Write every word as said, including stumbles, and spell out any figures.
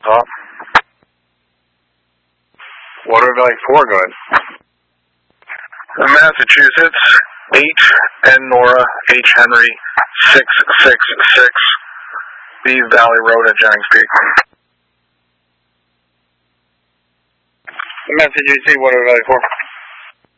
Stop. Water Valley four, go ahead. Massachusetts, H N Nora, H Henry, six six six, B Valley Road at Jennings Peak. Massachusetts, Water Valley four.